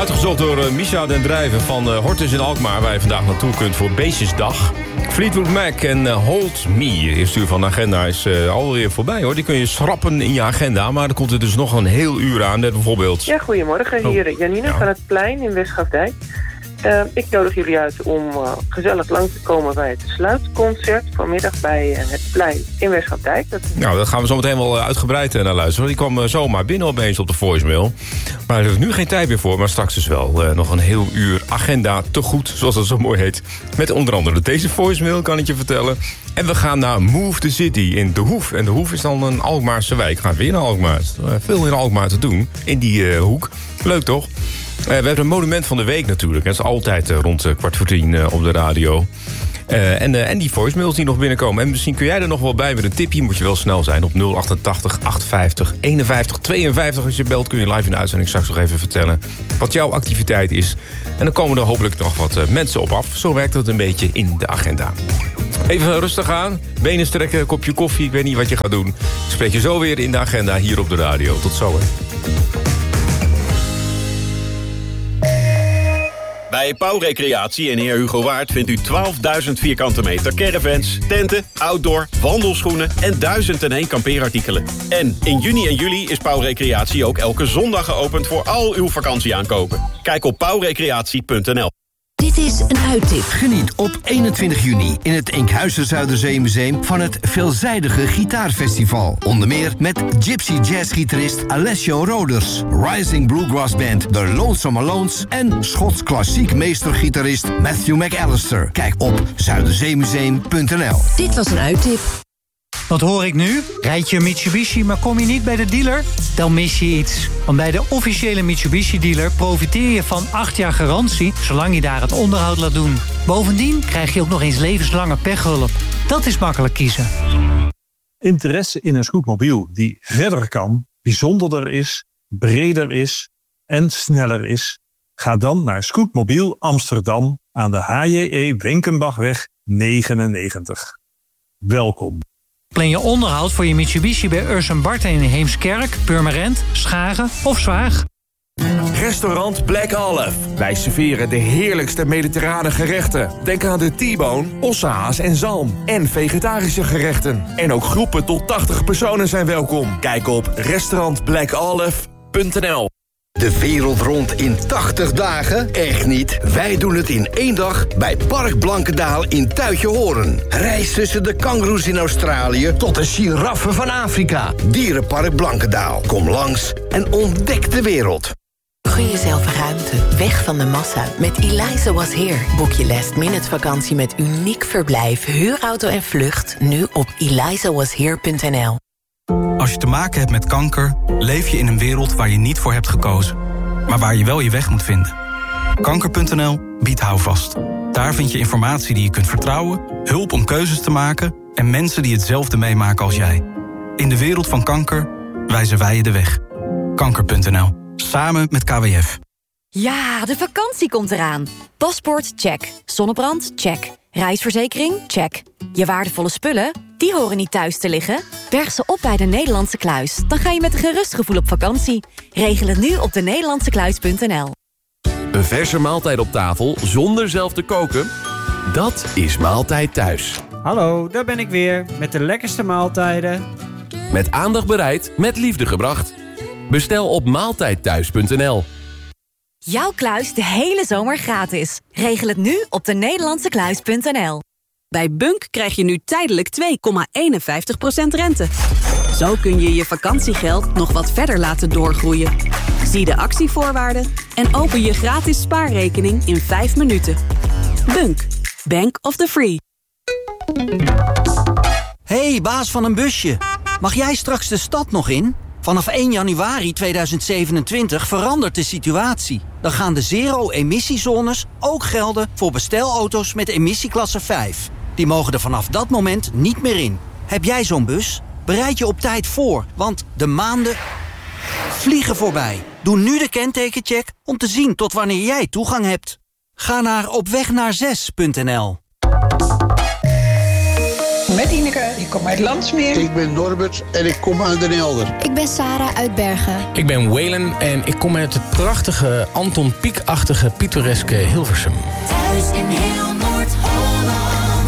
Uitgezocht door Misha den Drijver van Hortus in Alkmaar... waar je vandaag naartoe kunt voor Beestjesdag. Fleetwood Mac en Hold Me. Het stuur van de agenda is alweer voorbij, hoor. Die kun je schrappen in je agenda. Maar er komt er dus nog een heel uur aan, net bijvoorbeeld. Ja, goedemorgen. Hier Janine van het Plein in Westgrafdijk. Ik nodig jullie uit om gezellig langs te komen bij het sluitconcert vanmiddag bij het Plein in Westgrafdijk. Nou, dat gaan we zo meteen wel uitgebreid naar luisteren. Die kwam zomaar binnen opeens op de voicemail. Maar er is nu geen tijd meer voor, maar straks is wel nog een heel uur agenda te goed, zoals dat zo mooi heet. Met onder andere deze voicemail, kan ik je vertellen. En we gaan naar Move the City in De Hoef. En De Hoef is dan een Alkmaarse wijk. Gaan weer naar Alkmaar. Veel in Alkmaar te doen, in die hoek. Leuk toch? We hebben een monument van de week natuurlijk. Dat is altijd rond 9:15 op de radio. En die voicemails die nog binnenkomen. En misschien kun jij er nog wel bij met een tipje. Moet je wel snel zijn op 088 850 51 52. Als je belt kun je live in de uitzending straks nog even vertellen wat jouw activiteit is. En dan komen er hopelijk nog wat mensen op af. Zo werkt het een beetje in de agenda. Even rustig aan, benen strekken, kopje koffie. Ik weet niet wat je gaat doen. Ik spreek je zo weer in de agenda hier op de radio. Tot zo, hè. Bij Pauw Recreatie en Heer Hugo Waard vindt u 12.000 vierkante meter caravans, tenten, outdoor, wandelschoenen en 1001 kampeerartikelen. En in juni en juli is Pauw Recreatie ook elke zondag geopend voor al uw vakantieaankopen. Kijk op pauwrecreatie.nl. Dit is een uittip. Geniet op 21 juni in het Enkhuizer Zuiderzeemuseum van het veelzijdige gitaarfestival. Onder meer met gypsy jazzgitarist Alessio Roders, rising bluegrass band The Lonesome Alones en Schots klassiek meestergitarist Matthew McAllister. Kijk op zuiderzeemuseum.nl. Dit was een uittip. Wat hoor ik nu? Rijd je een Mitsubishi, maar kom je niet bij de dealer? Dan mis je iets. Want bij de officiële Mitsubishi-dealer profiteer je van 8 jaar garantie... zolang je daar het onderhoud laat doen. Bovendien krijg je ook nog eens levenslange pechhulp. Dat is makkelijk kiezen. Interesse in een scootmobiel die verder kan, bijzonderder is, breder is en sneller is? Ga dan naar Scootmobiel Amsterdam aan de HJE Wenkenbachweg 99. Welkom. Plan je onderhoud voor je Mitsubishi bij Ursen Barten in Heemskerk, Purmerend, Schagen of Zwaag? Restaurant Black Olive. Wij serveren de heerlijkste mediterrane gerechten. Denk aan de T-bone, ossehaas en zalm. En vegetarische gerechten. En ook groepen tot 80 personen zijn welkom. Kijk op restaurantblackolive.nl. De wereld rond in 80 dagen? Echt niet. Wij doen het in 1 dag bij Park Blankendaal in Tuitjehoorn. Reis tussen de kangoeroes in Australië tot de giraffen van Afrika. Dierenpark Blankendaal. Kom langs en ontdek de wereld. Gun jezelf ruimte, weg van de massa. Met Eliza Was Here boek je last-minute vakantie met uniek verblijf, huurauto en vlucht. Nu op elizawashere.nl. Als je te maken hebt met kanker, leef je in een wereld waar je niet voor hebt gekozen. Maar waar je wel je weg moet vinden. Kanker.nl biedt houvast. Daar vind je informatie die je kunt vertrouwen, hulp om keuzes te maken en mensen die hetzelfde meemaken als jij. In de wereld van kanker wijzen wij je de weg. Kanker.nl. Samen met KWF. Ja, de vakantie komt eraan. Paspoort, check. Zonnebrand, check. Reisverzekering, check. Je waardevolle spullen, die horen niet thuis te liggen. Berg ze op bij de Nederlandse Kluis. Dan ga je met een gerust gevoel op vakantie. Regel het nu op denederlandsekluis.nl. Een verse maaltijd op tafel zonder zelf te koken? Dat is Maaltijd Thuis. Hallo, daar ben ik weer. Met de lekkerste maaltijden. Met aandacht bereid, met liefde gebracht. Bestel op maaltijdthuis.nl. Jouw kluis de hele zomer gratis. Regel het nu op denederlandsekluis.nl. Bij Bunk krijg je nu tijdelijk 2,51% rente. Zo kun je je vakantiegeld nog wat verder laten doorgroeien. Zie de actievoorwaarden en open je gratis spaarrekening in 5 minuten. Bunk, Bank of the Free. Hey, baas van een busje. Mag jij straks de stad nog in? Vanaf 1 januari 2027 verandert de situatie. Dan gaan de zero-emissiezones ook gelden voor bestelauto's met emissieklasse 5. Die mogen er vanaf dat moment niet meer in. Heb jij zo'n bus? Bereid je op tijd voor, want de maanden vliegen voorbij. Doe nu de kentekencheck om te zien tot wanneer jij toegang hebt. Ga naar opwegnaar6.nl. Met Tineke, ik kom uit Landsmeer. Ik ben Norbert en ik kom uit Den Helder. Ik ben Sarah uit Bergen. Ik ben Waylon en ik kom uit het prachtige Anton Pieck-achtige pittoreske Hilversum. Thuis in heel Noord-Holland.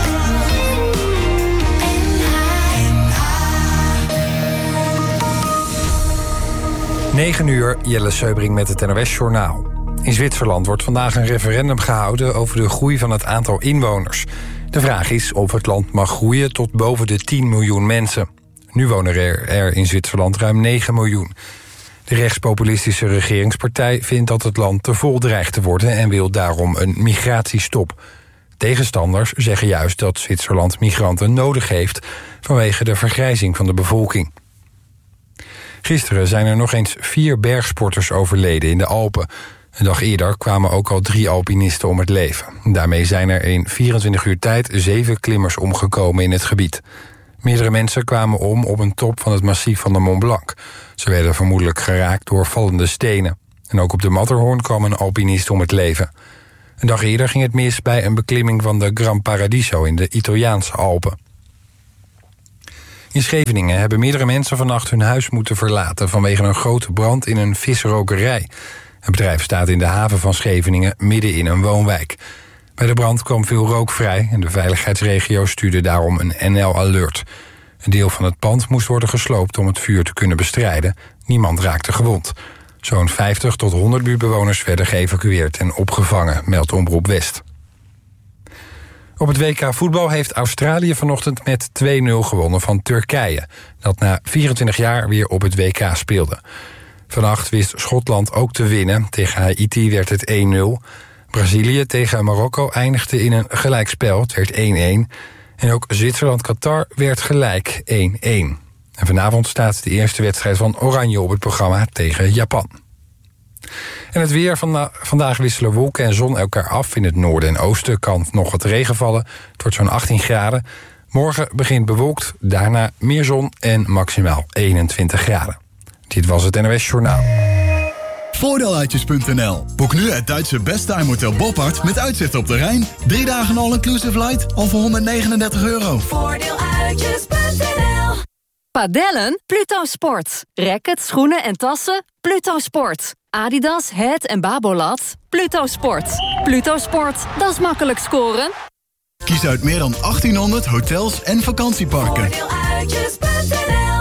9 uur, Jelle Seubring met het NOS-journaal. In Zwitserland wordt vandaag een referendum gehouden over de groei van het aantal inwoners. De vraag is of het land mag groeien tot boven de 10 miljoen mensen. Nu wonen er in Zwitserland ruim 9 miljoen. De rechtspopulistische regeringspartij vindt dat het land te vol dreigt te worden en wil daarom een migratiestop. Tegenstanders zeggen juist dat Zwitserland migranten nodig heeft vanwege de vergrijzing van de bevolking. Gisteren zijn er nog eens 4 bergsporters overleden in de Alpen. Een dag eerder kwamen ook al 3 alpinisten om het leven. Daarmee zijn er in 24 uur tijd 7 klimmers omgekomen in het gebied. Meerdere mensen kwamen om op een top van het massief van de Mont Blanc. Ze werden vermoedelijk geraakt door vallende stenen. En ook op de Matterhorn kwam een alpinist om het leven. Een dag eerder ging het mis bij een beklimming van de Gran Paradiso in de Italiaanse Alpen. In Scheveningen hebben meerdere mensen vannacht hun huis moeten verlaten vanwege een grote brand in een visrokerij. Het bedrijf staat in de haven van Scheveningen midden in een woonwijk. Bij de brand kwam veel rook vrij en de veiligheidsregio stuurde daarom een NL-alert. Een deel van het pand moest worden gesloopt om het vuur te kunnen bestrijden. Niemand raakte gewond. Zo'n 50 tot 100 buurtbewoners werden geëvacueerd en opgevangen, meldt Omroep West. Op het WK voetbal heeft Australië vanochtend met 2-0 gewonnen van Turkije, dat na 24 jaar weer op het WK speelde. Vannacht wist Schotland ook te winnen. Tegen Haiti werd het 1-0. Brazilië tegen Marokko eindigde in een gelijkspel. Het werd 1-1. En ook Zwitserland-Qatar werd gelijk 1-1. En vanavond staat de eerste wedstrijd van Oranje op het programma tegen Japan. En het weer. Vandaag wisselen wolken en zon elkaar af. In het noorden en oosten kan nog wat regen vallen. Het wordt zo'n 18 graden. Morgen begint bewolkt, daarna meer zon en maximaal 21 graden. Dit was het NOS Journaal. Voordeeluitjes.nl. Boek nu het Duitse Besttime Hotel Boppard met uitzicht op de Rijn. 3 dagen all-inclusive light al voor €139. Voordeeluitjes.nl. Padellen? Pluto Sport. Racket, schoenen en tassen? Pluto Sport. Adidas, Het en Babolat? Pluto Sport. Pluto Sport, dat is makkelijk scoren. Kies uit meer dan 1800 hotels en vakantieparken. Voordeeluitjes.nl.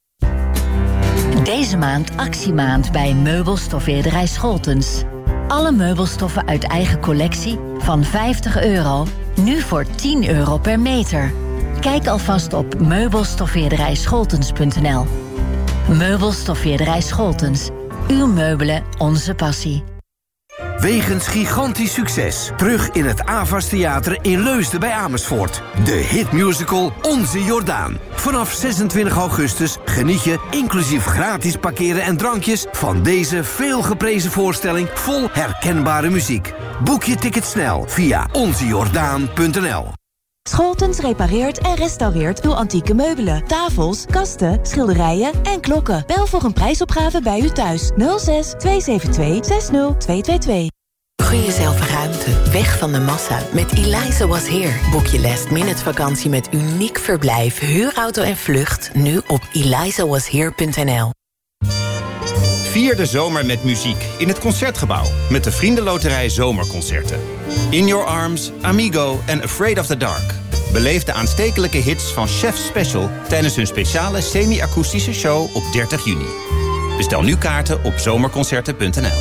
Deze maand actiemaand bij meubelstoffeerderij Scholtens. Alle meubelstoffen uit eigen collectie van €50, nu voor €10 per meter. Kijk alvast op meubelstoffeerderijscholtens.nl. Meubelstoffeerderij Scholtens. Uw meubelen, onze passie. Wegens gigantisch succes. Terug in het Avas Theater in Leusden bij Amersfoort. De hitmusical Onze Jordaan. Vanaf 26 augustus geniet je, inclusief gratis parkeren en drankjes, van deze veelgeprezen voorstelling vol herkenbare muziek. Boek je ticket snel via onzejordaan.nl. Scholtens repareert en restaureert uw antieke meubelen, tafels, kasten, schilderijen en klokken. Bel voor een prijsopgave bij u thuis. 06 272 60222. Gun jezelf ruimte, weg van de massa. Met Eliza Was Here boek je last-minute vakantie met uniek verblijf, huurauto en vlucht. Nu op elizawashere.nl. Vier de zomer met muziek in het Concertgebouw met de Vriendenloterij Zomerconcerten. In Your Arms, Amigo en Afraid of the Dark. Beleef de aanstekelijke hits van Chef Special tijdens hun speciale semi-akoestische show op 30 juni. Bestel nu kaarten op zomerconcerten.nl.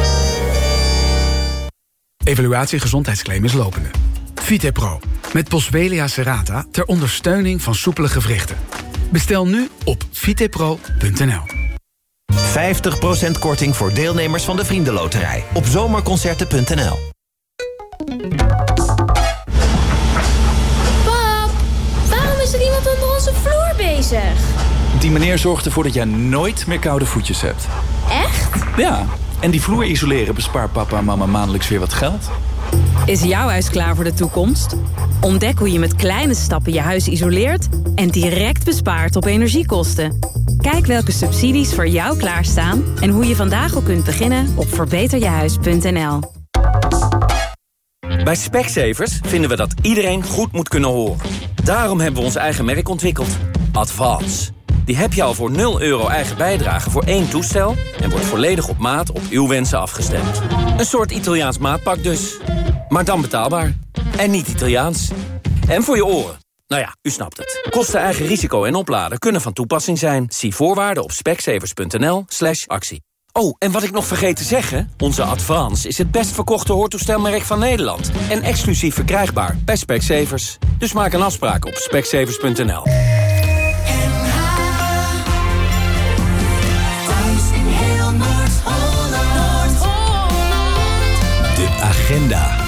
Evaluatie gezondheidsclaim is lopende. Vitepro, met Boswellia serrata ter ondersteuning van soepele gewrichten. Bestel nu op vitepro.nl. 50% korting voor deelnemers van de Vriendenloterij op zomerconcerten.nl. Pap, waarom is er iemand onder onze vloer bezig? Die meneer zorgt ervoor dat jij nooit meer koude voetjes hebt. Echt? Ja, en die vloer isoleren bespaart papa en mama maandelijks weer wat geld. Is jouw huis klaar voor de toekomst? Ontdek hoe je met kleine stappen je huis isoleert en direct bespaart op energiekosten. Kijk welke subsidies voor jou klaarstaan en hoe je vandaag al kunt beginnen op verbeterjehuis.nl. Bij Specsavers vinden we dat iedereen goed moet kunnen horen. Daarom hebben we ons eigen merk ontwikkeld. Advance. Die heb je al voor €0 eigen bijdrage voor 1 toestel... en wordt volledig op maat op uw wensen afgestemd. Een soort Italiaans maatpak dus. Maar dan betaalbaar. En niet Italiaans. En voor je oren. Nou ja, u snapt het. Kosten, eigen risico en opladen kunnen van toepassing zijn. Zie voorwaarden op specsavers.nl/actie. Oh, en wat ik nog vergeet te zeggen... onze Advance is het best verkochte hoortoestelmerk van Nederland. En exclusief verkrijgbaar bij Specsavers. Dus maak een afspraak op specsavers.nl.